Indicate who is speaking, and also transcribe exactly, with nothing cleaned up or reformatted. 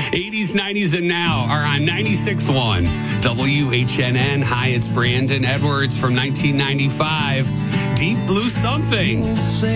Speaker 1: eighties, nineties, and now are on ninety-six point one W H N N. Hi, it's Brandon Edwards from nineteen ninety-five. Deep Blue Something.